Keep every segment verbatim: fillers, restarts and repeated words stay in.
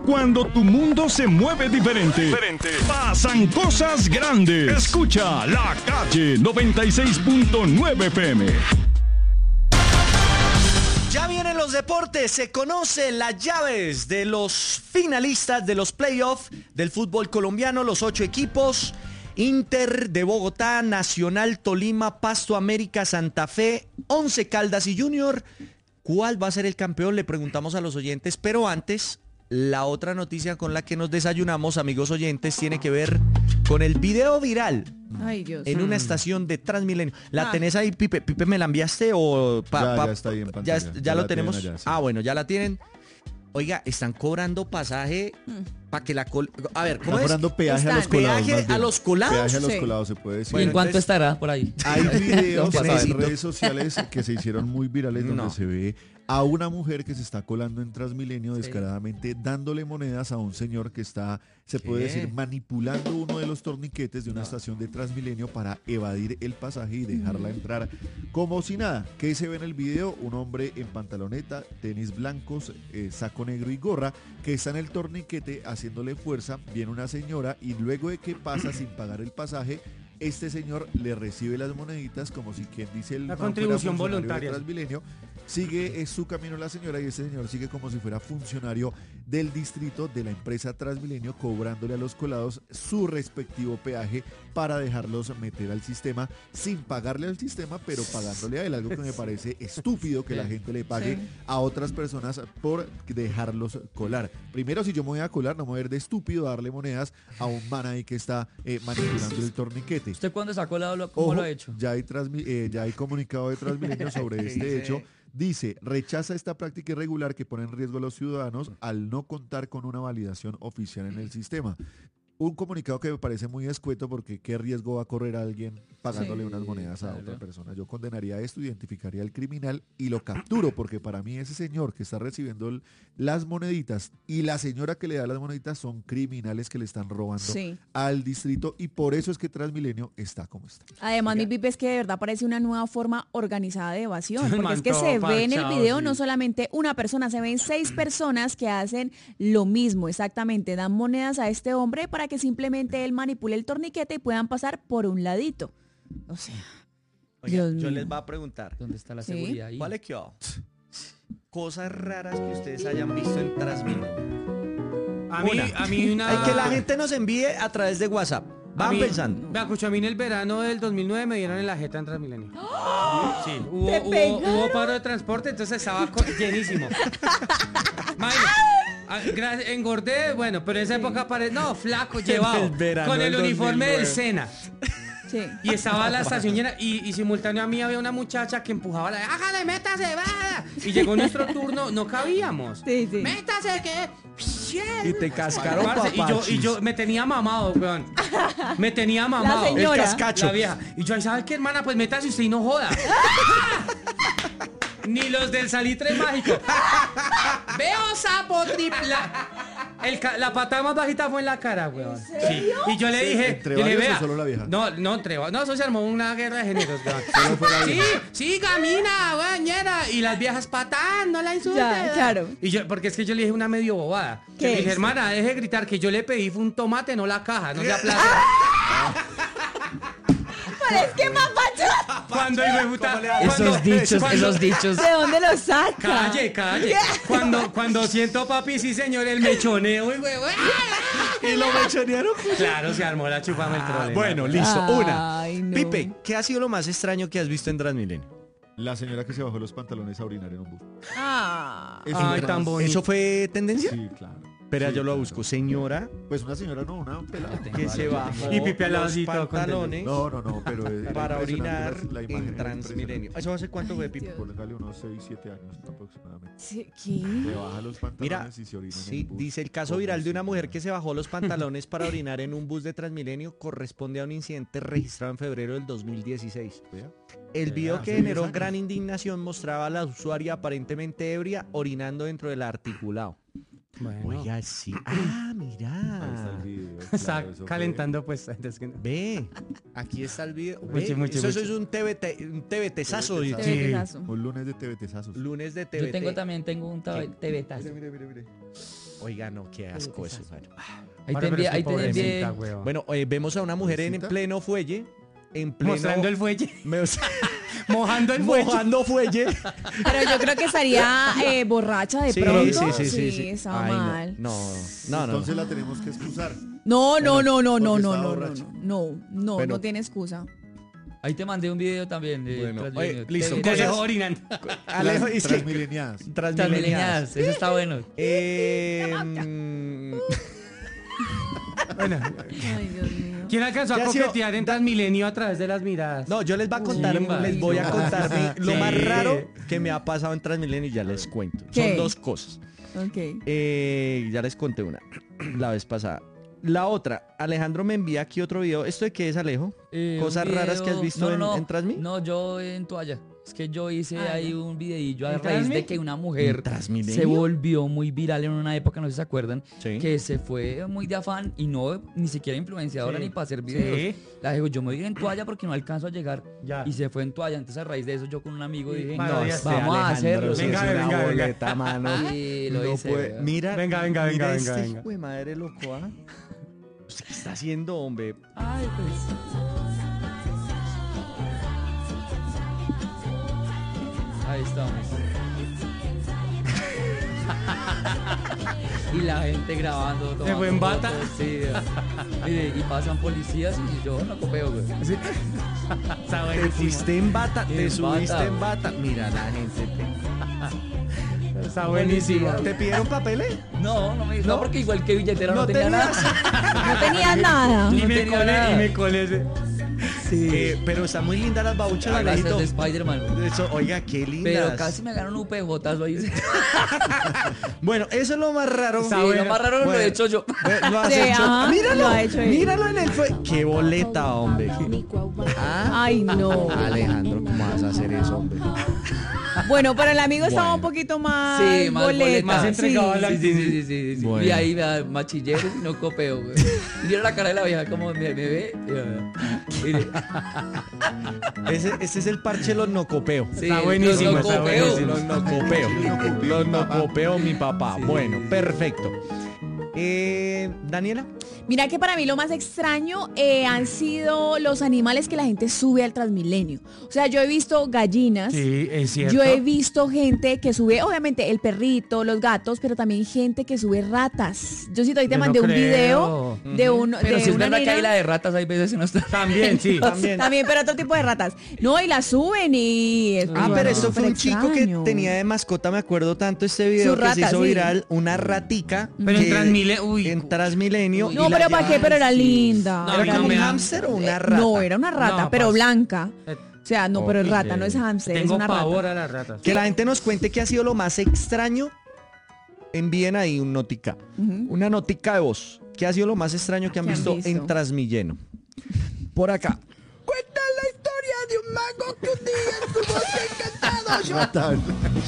Cuando tu mundo se mueve diferente, diferente, pasan cosas grandes. Escucha La Calle noventa y seis punto nueve F M. Ya vienen los deportes, se conocen las llaves de los finalistas de los playoffs del fútbol colombiano, los ocho equipos: Inter de Bogotá, Nacional, Tolima, Pasto, América, Santa Fe, Once Caldas y Junior. ¿Cuál va a ser el campeón? Le preguntamos a los oyentes, pero antes, la otra noticia con la que nos desayunamos, amigos oyentes, tiene que ver con el video viral. Ay, Dios. En una estación de Transmilenio. ¿La Ah. tenés ahí, Pipe? ¿Pipe me la enviaste o...? Pa, Ya, pa- ya está ahí en ya, pantalla. es- ya Ya lo la tenemos. tienen allá, sí. Ah, bueno, ya la tienen. Oiga, están cobrando pasaje para que la... col- A ver, ¿cómo Están es? cobrando peaje a los Están. colados. ¿Peaje más bien. a los colados? Peaje a los Sí. colados, se puede decir. ¿Y Bueno, en cuánto entonces- estará por ahí? Hay videos No, en necesito. redes sociales que se hicieron muy virales donde No. se ve a una mujer que se está colando en Transmilenio descaradamente dándole monedas a un señor que está, se puede ¿Qué? decir, manipulando uno de los torniquetes de una estación de Transmilenio para evadir el pasaje y dejarla entrar como si nada. ¿Qué se ve en el video? Un hombre en pantaloneta, tenis blancos, eh, saco negro y gorra que está en el torniquete haciéndole fuerza. Viene una señora y luego de que pasa sin pagar el pasaje, este señor le recibe las moneditas como si quien dice el La man fuera contribución funcionario de voluntaria. Transmilenio. Sigue es su camino la señora y este señor sigue como si fuera funcionario del distrito de la empresa Transmilenio, cobrándole a los colados su respectivo peaje para dejarlos meter al sistema sin pagarle al sistema, pero pagándole a él, algo que me parece estúpido que la gente le pague Sí. a otras personas por dejarlos colar. Primero, si yo me voy a colar, no me voy a ver de estúpido a darle monedas a un man ahí que está eh, manipulando el torniquete. ¿Usted cuándo sacó la lo- cómo Ojo, lo ha hecho? Ya hay, transmi- eh, ya hay comunicado de Transmilenio sobre ¿Qué este dice? hecho. Dice, rechaza esta práctica irregular que pone en riesgo a los ciudadanos al no contar con una validación oficial en el sistema. Un comunicado que me parece muy escueto porque qué riesgo va a correr alguien pagándole Sí, unas monedas a claro. otra persona. Yo condenaría esto, identificaría al criminal y lo capturo, porque para mí ese señor que está recibiendo el- las moneditas y la señora que le da las moneditas son criminales que le están robando Sí. al distrito, y por eso es que Transmilenio está como está. Además, Oiga. mi Pipe, es que de verdad parece una nueva forma organizada de evasión. El Porque man es que todo se ve en el parchado, video sí. no solamente una persona, se ven seis personas que hacen lo mismo, exactamente. Dan monedas a este hombre para que simplemente él manipule el torniquete y puedan pasar por un ladito. O sea, Oiga, Dios yo mío. les voy a preguntar. ¿Dónde está la Sí. seguridad ahí? ¿Cuál es que va? Cosas raras que ustedes hayan visto en Transmilenio. A mí, Una. a mí una... Hay que la gente nos envíe a través de WhatsApp. a Van mí- pensando. Vea, escucho, a mí en el verano del dos mil nueve me dieron en la jeta en Transmilenio. Sí, hubo, ¿Te hubo, pegaron? hubo paro de transporte, entonces estaba co- llenísimo. May, ah, gra- engordé, bueno, pero en esa época pare... No, flaco, llevado. el verano Con el del uniforme del dos mil nueve. Sena. sí. Y estaba la estación llena y, y simultáneo a mí había una muchacha que empujaba la... ¡Hágale, métase, va! Y llegó nuestro turno, no cabíamos. Sí, sí. ¡Métase, que! Y te cascaron, Parce, y yo, y papachis. yo me tenía mamado, weón. Me tenía mamado. La señora. El cascacho. La vieja. Y yo, ¿sabes qué, hermana? Pues métase usted y no joda. Ni los del salitre mágico. Veo sapo tripla. El ca- la patada más bajita fue en la cara, weón. Sí. Y yo le dije, ¿Entre yo le varios vea. o solo la vieja? No, no, entre va- No, eso se armó una guerra de géneros, weón. Solo fue la Sí, vieja. sí, camina, bañera. Y las viejas patando, la insultan. Ya, claro. Y yo, porque es que yo le dije una medio bobada. ¿Qué Le dije, es? hermana, deje de gritar que yo le pedí fue un tomate, no la caja, no se aplace. Pero es que mapacho, Cuando hijo de puta, Esos cuando- dichos, cuando- esos dichos. ¿de dónde lo saca? Calle, calle. Cuando, cuando siento, papi, sí, señor, el mechoneo, y güey, Y lo mechonearon. claro, se armó la chupame el problema. Bueno, listo. Una. Ay, no. Pipe, ¿qué ha sido lo más extraño que has visto en Transmilenio? La señora que se bajó los pantalones a orinar en un bus. Ah. Eso Ay, es tan más- bonito. ¿Eso fue tendencia? Sí, claro. Espera, Sí, yo lo claro. busco. Señora Pues una señora, no, una pelada. que se bajó Y Pipe al lado los así, todo pantalones No, no, no, pero eh, era para orinar impresionante la- la imagen en era Transmilenio. impresionante. ¿Eso hace cuánto fue, Ay, Pipe? Dios. Póngale unos seis, siete años aproximadamente. Sí, Se ¿qué? baja los pantalones Mira, y se orina en sí, el bus. dice el caso Como viral de una si mujer nada. que se bajó los pantalones para orinar en un bus de Transmilenio corresponde a un incidente registrado en febrero del dos mil dieciséis. Vea. El video Vea, que hace generó diez años. gran indignación mostraba a la usuaria aparentemente ebria orinando dentro del articulado. Bueno. Oiga, sí. Ah, Ahí está el mira. video. Está claro, eso fue- calentando, pues. antes que- Ve, aquí está el video. Mucho, Ve, mucho, eso, eso mucho. es un T V T, un T V T-zazo. T V T-zazo. Te Sí. besazo. Un lunes de T V T-zazos. Lunes de T V T. Yo tengo también, tengo un ¿Qué? T V tazo. Mire, mire, mire, mire. Oiga, no, qué asco eso. Bueno, Ahí Ahora, te pero envié, es que ahí te envié. pobrecita, weón. Bueno, eh, vemos a una mujer en, en ¿Pobrecita? pleno fuelle. En pleno... Mostrando el fuelle. Me- Mojando el fuelle. Mojando fuelle. Pero yo creo que estaría eh, borracha de Sí, pronto. sí, sí, sí, sí. estaba Ay, no, mal. No, no, no. Entonces no. la tenemos que excusar. No, no, no, no, no, porque no, estaba no, no, borracha. no, no, Bueno. no tiene excusa. Ahí te mandé un video también. De Bueno, Transmilenio. oye, listo, Te- Te te- dejó orinando. Alejo, Tras- es que- Transmileniadas. Transmileniadas. Transmileniadas, eso está bueno. Eh, mm, Bueno, Ay, Dios mío. ¿quién alcanzó ¿Qué a ha sido? coquetear en Transmilenio a través de las miradas? no, yo les voy a contar, Chimba. les voy a contar mi- lo Sí. más raro que me ha pasado en Transmilenio y ya les cuento. ¿Qué? Son dos cosas. Ok. Eh, ya les conté una la vez pasada. La otra, Alejandro me envía aquí otro video. ¿Esto de qué es, Alejo? Eh, ¿Cosas un raras que has video- visto no, no, en, no. en Transmi? No, yo en toalla. Es que yo hice Ah, ahí ya. un videillo a ¿En raíz Transmi? de que una mujer ¿En Transmilenio? se volvió muy viral en una época, no sé si se acuerdan, Sí. que se fue muy de afán y no ni siquiera influenciadora Sí. ni para hacer videos. Sí. La dijo, yo me voy a ir en toalla porque no alcanzo a llegar. Ya. Y se fue en toalla. Entonces a raíz de eso yo con un amigo dije, Mano, no, ya este vamos a Alejandro hacerlo. sí Venga, es una venga, venga. boleta, mano. Y lo No hice, puede- weón. Mira, Venga, venga, mira venga, este venga, hijo venga. de madre loco, ¿ah? ¿Usted qué está haciendo, hombre? Ay, pues. Ahí estamos. Y la gente grabando. ¿Se fue en tomando bata? fotos, sí. Y, y pasan policías y yo no copeo, güey. Está Te buenísimo. fuiste en bata, te En subiste bata. en bata. Mira la gente. te- Está buenísimo. ¿Te pidieron papeles? No, no, me, no, porque igual que billetera no, No tenía tenías. nada. No tenía nada. Y No me tenía colé, nada. y me colé ese. Sí. Eh, pero están muy lindas las babuchas, Las Alejito. de Spider-Man. güey. Eso, oiga, qué lindas. Pero casi me ganan un P J ahí. Bueno, eso es lo más raro. Está Sí, bueno. lo más raro lo Bueno. he hecho yo. Eh, Lo has Sí, hecho. ajá, Míralo, lo ha hecho él. míralo en el fue. Qué boleta, hombre. Ah, Ay, no. Alejandro, ¿cómo vas a hacer eso, hombre? Bueno, pero el amigo estaba Bueno. un poquito más Sí, más boleta. boleta. Más entregado a la- Sí, sí, sí, sí, sí, sí. Bueno. Y ahí vea, machilleros y no copeo, güey. Y mira la cara de la vieja como me, me ve. y, mire, Ese, ese es el parche de los no copeo. sí, Está buenísimo, los está copeo. buenísimo. Los no copeo. Los no copeo, mi papá. Sí. Bueno, perfecto. Eh, Daniela. Mira que para mí lo más extraño eh, han sido los animales que la gente sube al Transmilenio. O sea, yo he visto gallinas. Sí, es cierto. Yo he visto gente que sube, obviamente, el perrito, los gatos, pero también gente que sube ratas. Yo sí, te Yo mandé no un creo. video de un Pero de si es una verdad que nena- hay la de ratas, hay veces que no está. También, sí. También. También, pero otro tipo de ratas. No, y las suben y... es- Ah, bueno, pero esto súper fue un chico que extraño. tenía de mascota, me acuerdo tanto este video Su que se rata, hizo sí. viral, una ratica. Pero en que- Transmilenio, uy. En Transmilenio. No, y la pero ¿para qué? llevaban- Pero era linda. No, a ¿Era mí no como me un da- hámster o una Eh, rata? No, era una rata, No, pero parce. blanca. Eh, O sea, no, pero es rata, no es hámster, es Tengo una pavor rata. a las ratas. Que la gente nos cuente qué ha sido lo más extraño. Envíen ahí un notica. Ujú. Una notica de voz. ¿Qué ha sido lo más extraño que han ¿Qué han visto, visto? en Transmilleno? Por acá. Cuenta la historia de un mago que un día en su bosque encantado. Fatal.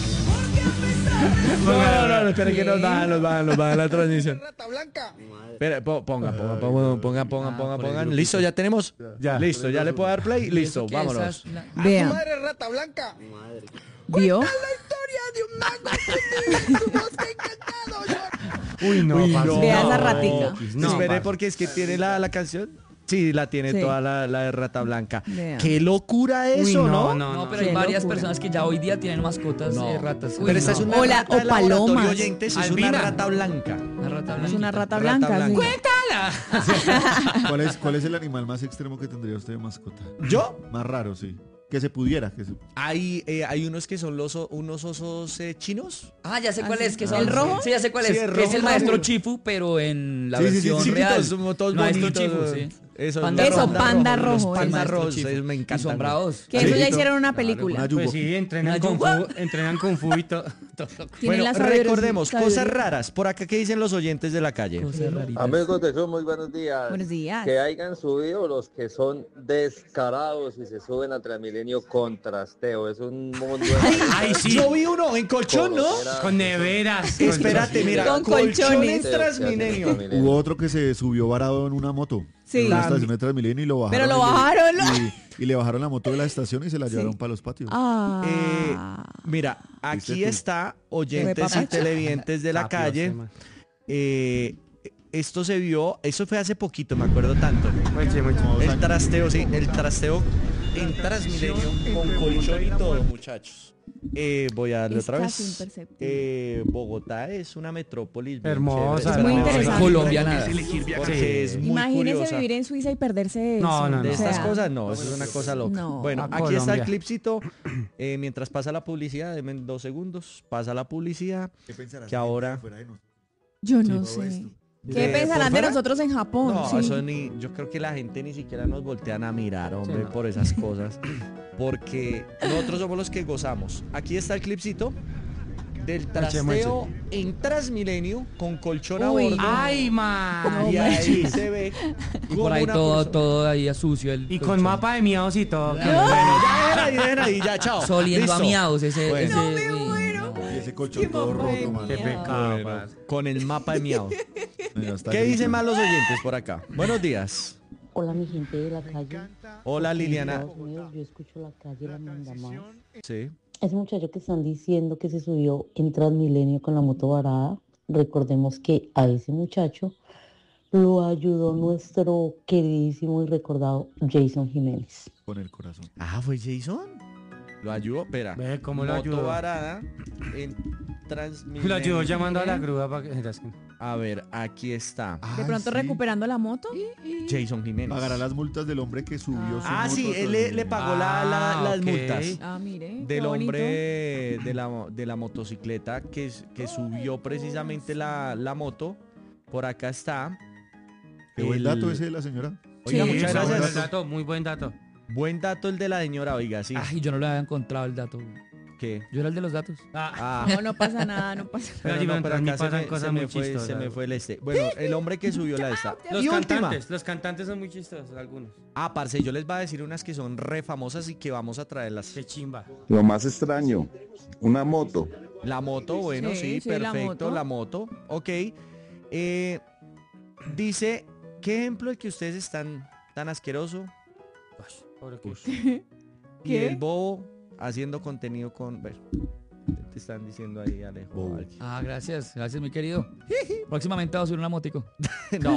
No, no, no, no, esperen que nos bajan, nos bajan, nos bajan la transmisión. Rata blanca. Espera, po- ponga, ponga, ponga, ponga, ponga, Ah, ponga, por el pongan. grupo. Listo, ya tenemos. Ya. Listo, ya le puedo dar play. Listo, ¿Qué vámonos. esas- la- Tu Vean, madre rata blanca. ¿vio? La historia de un mago que un día en su bosque encantado. Uy, no, Uy, parce. no. Vea esa ratica. No, Esperé parce. porque es que tiene la, la canción. Sí, la tiene Sí. toda la, la de Rata Blanca. Vea. Qué locura eso, Uy, ¿no? no, no, No, no. pero hay Qué varias locura. personas que ya hoy día tienen mascotas No. de ratas. Pero esta es una O la- rata de o laboratorio, palomas. oyentes, es Albina. una rata blanca. Una rata Es blanca. una rata Rata blanca, sí. blanca. ¿Cuál es, ¿Cuál es el animal más extremo que tendría usted de mascota? ¿Yo? Más raro, sí. Que se pudiera. Que se... Hay, eh, hay unos que son los, o- unos osos eh, chinos. Ah, ya sé Ah, cuál sí. es. Que son, ¿El rojo? Sí, ya sé cuál Sí, es. el que es el rojo. maestro Chifu, pero en la Sí, sí, sí, versión sí, real. Chiquitos, somos todos maestro bonitos. Chifu, sí. Eso, Panda los rojo. Panda los rojo, Panda Maestro rojos, Chief. ellos me Y encantan. son bravos. Que eso ya Amiguito. hicieron una Claro, película. una yugo. Pues sí, entrenan ¿Una con yuga? fu, entrenan con fu y todo. Tienen Bueno, la sabiduría- recordemos, sabiduría. cosas raras. Por acá, ¿qué dicen los oyentes de la calle? Cosas raritas. Amigos de Zoom, muy buenos días. Buenos días. Que hayan subido los que son descarados y se suben a Transmilenio con trasteo. Es un mundo de... Ay, sí. Yo vi uno en colchón, ¿no? Con neveras. con- Espérate, mira, Con colchón colchones. en Transmilenio. Hubo otro que se subió varado en una moto. Sí. En una estación de Transmilenio y lo bajaron. Pero lo y le- bajaron, ¿no? Y, y le bajaron la moto de la estación y se la llevaron para los patios. Ah. Eh, mira, ¿Viste aquí tú? está, oyentes y Papacho. televidentes de la Papios, calle. sí, man. Eh, esto se vio, eso fue hace poquito, me acuerdo tanto. Mucho, mucho. El trasteo, sí, el trasteo en Transmilenio con colchón y todo, muchachos. Eh, voy a darle Es otra casi vez. imperceptible. Eh, Bogotá es una metrópolis bien Hermosa, chévere. Es muy Espérame, interesante. Colombia nada. porque Sí. es muy Imagínese curiosa. vivir en Suiza y perderse de eso. No, no, no. De O sea, estas cosas no, eso es una cosa loca. No. Bueno, A aquí está el Colombia. clipcito. Eh, mientras pasa la publicidad, denme dos segundos. Pasa la publicidad. ¿Qué pensarás que ahora- fuera de nosotros? Yo no todo sé. esto? ¿Qué ¿De pensarán por de fuera? nosotros en Japón? No, Sí. eso ni. Yo creo que la gente ni siquiera nos voltean a mirar, hombre, Sí, no. por esas cosas. Porque nosotros somos los que gozamos. Aquí está el clipcito del trasteo en Transmilenio con colchón a Uy. bordo. Ay, man. y ahí se ve. Y como por ahí una todo, persona- todo ahí sucio. El Y con colchón. mapa de miados y todo. Bueno, ya dejen ahí, dejen ahí, ya, chao. Soliendo a Listo. miados ese. Bueno. ese No me uy, muero. no. Y ese colchón todo roto, man. Qué pecado, man. Con el mapa de miau. Mira, está ¿Qué gritando. dicen más los oyentes por acá? Buenos días. Hola mi gente de la calle. Hola, En Liliana. Estados Unidos yo escucho la calle La Manda Más. Sí. Ese muchacho que están diciendo que se subió en Transmilenio con la moto varada, recordemos que a ese muchacho lo ayudó nuestro queridísimo y recordado Jason Jiménez. Con el corazón. Ah, ¿fue Jason? Lo ayudó, espera. Ve cómo lo Moto ayudó. varada en Transmilenio. Lo ayudó llamando a la grúa para que... A ver, aquí está. De Ay, pronto sí. recuperando la moto. Jason Jiménez. Pagará las multas del hombre que subió su Ah, moto sí, a él le, le Transmilenio. pagó la- la- Ah, las ok. multas. Ah, mire. qué Del bonito. hombre de la, de la motocicleta que, que subió precisamente la, la moto. Por acá está. Qué buen el- dato ese de la señora. Oiga, Sí, muchas Muy buen gracias. dato, muy buen dato. Buen dato el de la señora, oiga, sí. Ay, yo no le había encontrado el dato. ¿Qué? Yo era el de los datos. Ah, No, no pasa nada, no pasa nada. pero Oye, no, pero pero a mí acá se pasan me, cosas se me muy fue, se chistosas. me fue el este. Bueno, el hombre que subió la esta. Los y última. cantantes, los cantantes son muy chistosos, algunos. Ah, parce, yo les voy a decir unas que son re famosas y que vamos a traerlas. Qué chimba. Lo más extraño, una moto. La moto, bueno, sí, Sí, sí, la perfecto, moto. la moto. Ok. Eh, dice, ¿qué ejemplo el que ustedes están tan asqueroso? Pobre que- Y ¿Qué? el bobo haciendo contenido con... Bueno, te, te están diciendo ahí, Alejo. Bobo. alguien. Ah, gracias, gracias, mi querido. Próximamente va a subir una motico. No,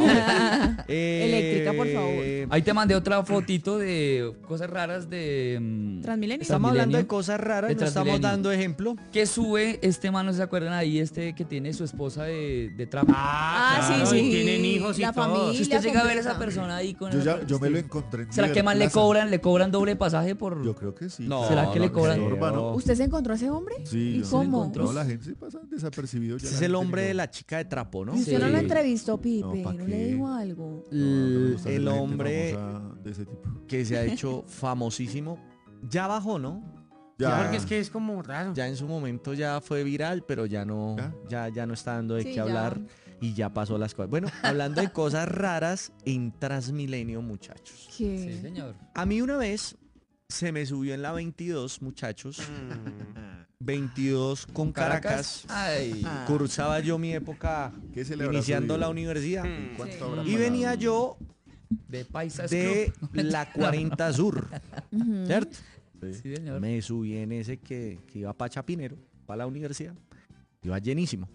eh, Eléctrica, por favor. Ahí te mandé otra fotito de cosas raras de... mm, Transmilenio. Estamos hablando de Transmilenio, cosas raras, de no estamos Transmilenio. dando ejemplo. que sube este man, ¿no se acuerdan ahí? Este que tiene su esposa de, de trapo. Ah, claro, sí, y sí. tienen hijos y La todo. familia. Si usted llega a ver a esa completa. persona ahí con Yo, esa- ya, yo me lo encontré en ¿Será que más le Liberplaza. cobran, le cobran doble pasaje por...? Yo creo que sí. No, ¿Será que le no cobran? creo. Urbano. ¿Usted se encontró a ese hombre? Sí, ¿Y yo- cómo? No, la gente se pasa desapercibido. ya Ese la es el gente hombre ni de lo- la chica de trapo, ¿no? ¿Y usted no Sí. lo entrevistó, Pipe? No, ¿pa' ¿No, qué? le dijo algo? No, no me gusta El ver la gente hombre famosa de ese tipo. que se ha hecho famosísimo. Ya bajó, ¿no? Ya, Porque es que es como raro. Ya en su momento ya fue viral, pero ya no, ¿Ya? ya, ya no está dando de Sí, qué ya. hablar y ya pasó las cosas. Bueno, hablando de cosas raras en Transmilenio, muchachos. ¿Qué? Sí, señor. A mí una vez se me subió en la veintidós, muchachos. veintidós con Caracas. Ay. Ah. Cursaba yo mi época ¿Qué se le habrá iniciando subido? la universidad. ¿Cuánto Sí. habrá Y pagado? venía yo De Paisas de Club. la cuarenta Sur, Ujú. ¿cierto? Sí, señor. Me subí en ese que, que iba para Chapinero, para la universidad. Iba llenísimo.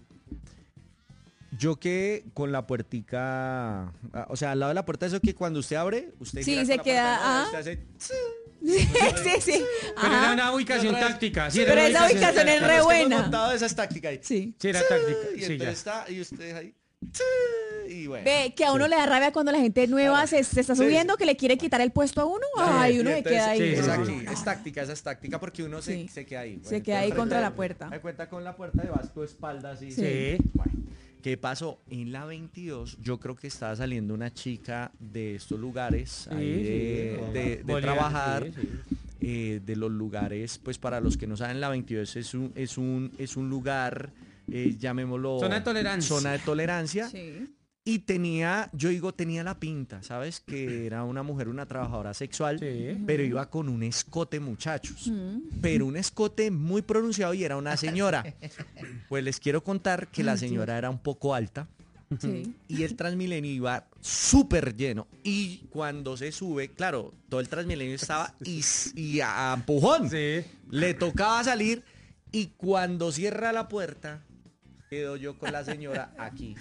Yo que con la puertica, ah, o sea, al lado de la puerta, eso que cuando usted abre, usted Sí, gira se con la queda, puerta, ¿no? ah. Usted hace, Sí, sí, sí. Pero era Ajá. una ubicación otra vez. táctica. Sí, Pero era una esa ubicación es táctica. re Nos hemos buena. montado esa es táctica ahí. Sí. Sí, era táctica. Y Sí, entonces ya. está, y usted ahí. Y bueno. Ve que a uno le da rabia cuando la gente nueva se, se está Sí, subiendo, que le quiere quitar el puesto a uno. Ay, Y uno se entonces, queda ahí. sí, Es sí, aquí, sí. es táctica, esa es táctica porque uno se, Sí. se queda ahí. Se queda ahí entonces, contra la frente- puerta. Me cuenta con la puerta de vas tu espalda así. Sí. Sí. Bueno, ¿Qué pasó? En la veintidós yo creo que estaba saliendo una chica de estos lugares, ahí Sí, de, sí. de- de Bolívar, trabajar, sí, sí. eh, de los lugares, pues para los que no saben, la veintidós es un, es un, es un lugar, eh, llamémoslo... Zona de tolerancia. Zona de tolerancia. Sí. Y tenía, yo digo, tenía la pinta, ¿sabes? Que era una mujer, una trabajadora sexual, Sí. pero iba con un escote, muchachos. Mm. Pero un escote muy pronunciado y era una señora. Pues les quiero contar que la señora era un poco alta Sí. y el Transmilenio iba súper lleno. Y cuando se sube, claro, todo el Transmilenio estaba y, y a empujón. Sí. Le tocaba salir y cuando cierra la puerta, quedo yo con la señora aquí.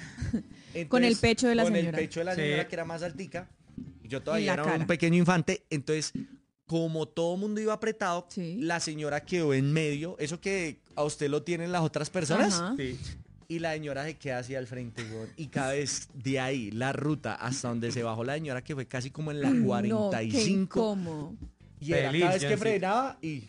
Con el pecho de la con señora. el pecho de la Sí. señora que era más altica. Y yo En todavía la era cara. un pequeño infante. Entonces, como todo el mundo iba apretado, Sí. la señora quedó en medio. Eso que a usted lo tienen las otras personas. Ajá. Sí. Y la señora se queda hacia el frente, weón. Y cada vez de ahí, la ruta hasta donde se bajó la señora, que fue casi como en la cuarenta y No, qué cinco. incómodo. Y era Feliz, cada vez yo que sí. frenaba y...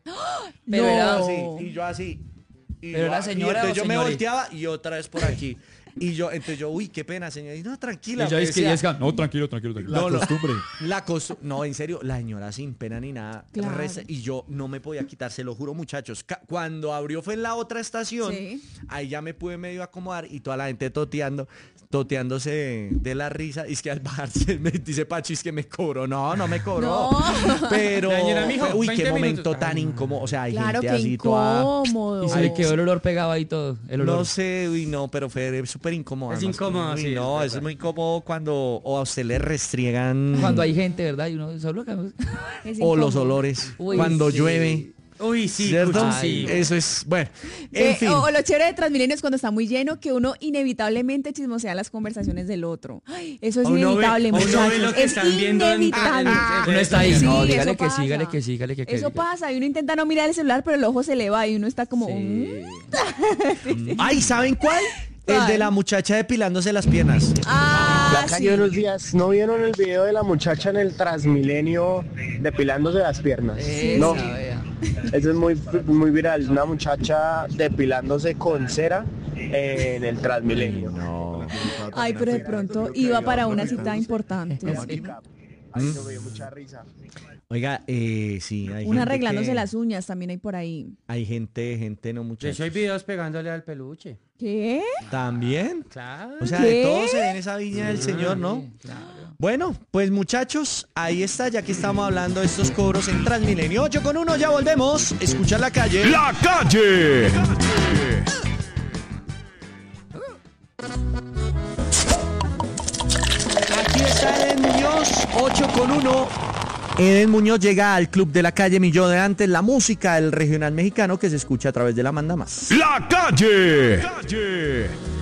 Pero no. era así, y yo así. Y ¿Pero yo, la y señora entonces o yo me señores? volteaba y otra vez por aquí. Y yo, entonces yo, uy, qué pena, señora. Y no, tranquila. Y yo me es que decía, es que- no, tranquilo, tranquilo, tranquilo. La No, no. costumbre. la costu- no, en serio, la señora sin pena ni nada. Claro. reza- y yo no me podía quitar, se lo juro, muchachos. Ca- Cuando abrió fue en la otra estación, Sí. ahí ya me pude medio acomodar y toda la gente toteando, toteándose de, de la risa. Y es que al bajarse me dice Pachi, es que me cobró. No, no me cobró. No. Pero, La señora, mijo, uy, qué veinte momento minutos. tan Ay, no. incómodo. O sea, hay Claro, gente qué así toda... incómodo. Y se le quedó el olor pegado ahí todo. El olor. No sé, uy, no, pero fue súper incómodo. Es además que, incómodo, uy, sí, es no, verdad. eso es muy incómodo cuando o a usted le restriegan Cuando hay gente, ¿verdad? Y uno solo que- Es o los incómodo. olores. Uy, cuando sí. llueve. Uy, sí, ¿Cierto? Cuchi, sí. Eso es, bueno, Eh, en fin. o, o lo chévere de Transmilenio es cuando está muy lleno que uno inevitablemente chismosea las conversaciones del otro. Ay, eso es O uno ve- inevitable, o uno ve muchachos. lo que es están viendo en- inevitable. en- Uno está ahí, Sí, no, eso dígale que pasa. sí, dígale que sí, dígale que que- Eso que- pasa y uno intenta no mirar el celular, pero el ojo se le va y uno está como... "Mm". Sí. Ay, ¿saben cuál? El ¿Cuál? de la muchacha depilándose las piernas. Ah, La sí. calle, buenos días. ¿No vieron el video de la muchacha en el Transmilenio depilándose las piernas? Esa, No, vea. eso es muy, muy viral. Una muchacha depilándose con cera en el Transmilenio. No. Ay, pero de pronto iba para una cita importante. Ay, no me dio mucha risa. Oiga, eh, sí, hay Una gente arreglándose que- las uñas también hay por ahí. Hay gente, gente no De muchachos. hecho, hay videos pegándole al peluche. ¿Qué? También. Claro. O sea, ¿Qué? de todo se ve en esa viña del Señor, ¿no? Sí, claro. Bueno, pues muchachos, ahí está, ya que estamos hablando de estos cobros en Transmilenio. ocho con uno, ya volvemos. Escuchar la calle. La calle. Aquí está Eden Muñoz, ocho con uno. Eden Muñoz llega al Club de la Calle Millón de antes, la música del regional mexicano que se escucha a través de la Manda Más. La calle. Calle.